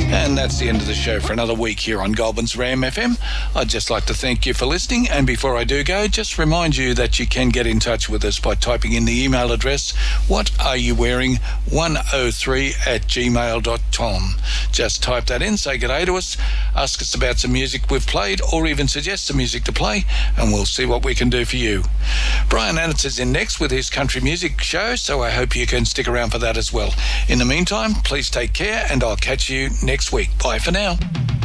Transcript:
And that's the end of the show for another week here on Goulburn's Ram FM. I'd just like to thank you for listening, and before I do go, just remind you that you can get in touch with us by typing in the email address whatareyowearing103@gmail.com. Just type that in, say g'day to us, ask us about some music we've played, or even suggest some music to play, and we'll see what we can do for you. Brian Annitz is in next with his country music show, so I hope you can stick around for that as well. In the meantime, please take care, and I'll catch you next week. Bye for now.